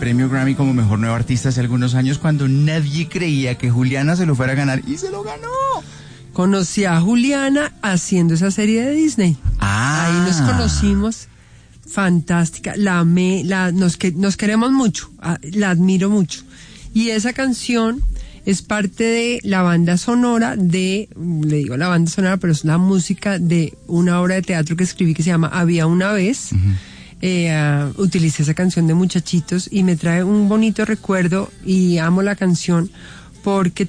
premio Grammy como Mejor Nueva Artista hace algunos años cuando nadie creía que Juliana se lo fuera a ganar y se lo ganó. Conocí a Juliana haciendo esa serie de Disney. Ahí nos conocimos. Fantástica. La amé, nos queremos mucho. La admiro mucho. Y esa canción es parte de la banda sonora le digo la banda sonora, pero es la música de una obra de teatro que escribí que se llama Había una vez. Utilicé esa canción de muchachitos y me trae un bonito recuerdo y amo la canción porque